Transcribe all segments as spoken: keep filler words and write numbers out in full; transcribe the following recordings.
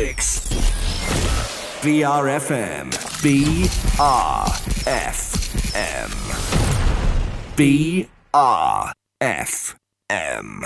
six. B R F M. B R F M. B R F M.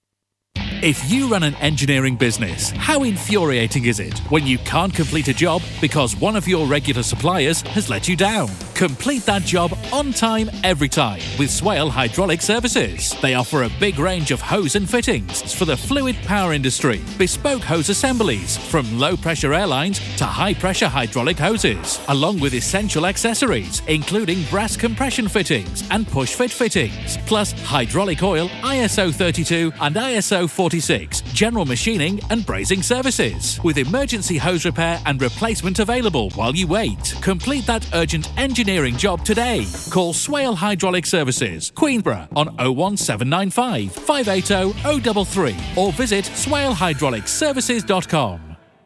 If you run an engineering business, how infuriating is it when you can't complete a job because one of your regular suppliers has let you down? Complete that job on time, every time with Swale Hydraulic Services. They offer a big range of hose and fittings for the fluid power industry, bespoke hose assemblies from low-pressure airlines to high-pressure hydraulic hoses, along with essential accessories, including brass compression fittings and push-fit fittings, plus hydraulic oil, I S O thirty-two and I S O forty-six, general machining and brazing services, with emergency hose repair and replacement available while you wait. Complete that urgent engineering job today. Call Swale Hydraulic Services, Queenborough on oh one seven nine five, five eight oh, oh three three or visit swale hydraulic services dot com.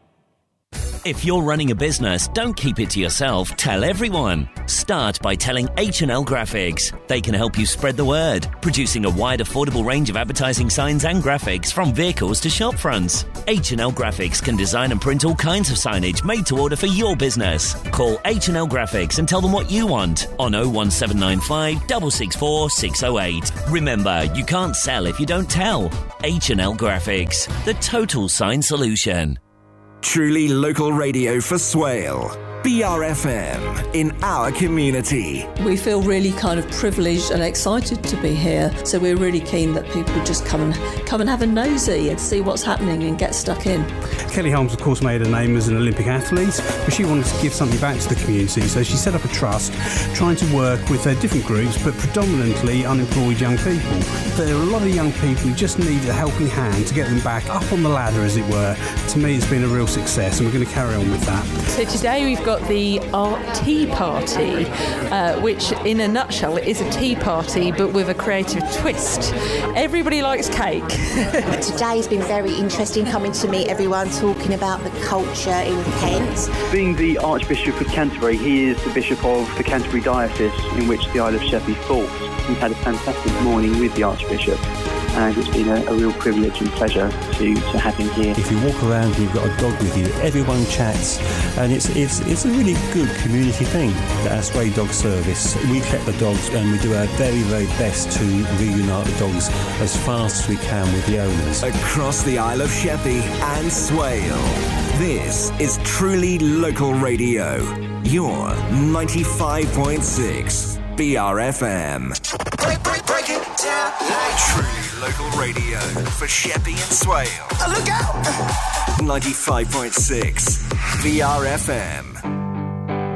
If you're running a business, don't keep it to yourself, tell everyone. Start by telling H and L Graphics. They can help you spread the word, producing a wide affordable range of advertising signs and graphics from vehicles to shop fronts. H and L Graphics can design and print all kinds of signage made to order for your business. Call H and L Graphics and tell them what you want on oh one seven nine five, six six four, six oh eight. Remember, you can't sell if you don't tell. H and L Graphics, the total sign solution. Truly local radio for Swale. B R F M, in our community. We feel really kind of privileged and excited to be here, so we're really keen that people just come and come and have a nosy and see what's happening and get stuck in. Kelly Holmes, of course, made a name as an Olympic athlete, but she wanted to give something back to the community, so she set up a trust trying to work with uh, different groups, but predominantly unemployed young people. There are a lot of young people who just need a helping hand to get them back up on the ladder, as it were. To me, it's been a real success, and we're going to carry on with that. So today we've got the Art Tea Party, uh, which in a nutshell is a tea party but with a creative twist. Everybody likes cake. Today's been very interesting, coming to meet everyone, talking about the culture in Kent. Being the Archbishop of Canterbury, he is the Bishop of the Canterbury Diocese in which the Isle of Sheppey falls. We've had a fantastic morning with the Archbishop, and it's been a, a real privilege and pleasure to, to have him here. If you walk around and you've got a dog with you, everyone chats, and it's it's it's a really good community thing. Our stray dog service, we collect the dogs and we do our very, very best to reunite the dogs as fast as we can with the owners. Across the Isle of Sheppey and Swale, this is Truly Local Radio, your ninety-five point six B R F M. Break, break, break it down like Truly Local Radio for Sheppey and Swale. Oh, look out! ninety-five point six B R F M.